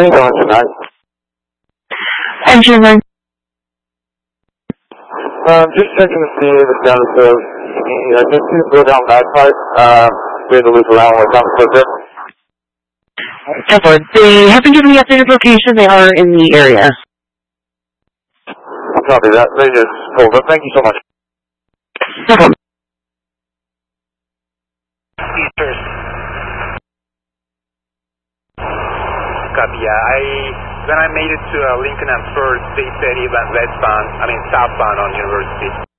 Where are you going tonight? Engine room. Just checking to see the status of, just to go down that part, clear the loop around what's on the foot. Definitely. They haven't given me updated location. They are in the area. Copy that. They just pulled up. Thank you so much. No problem. Copy. When I made it to Lincoln and First, they said he went southbound on University.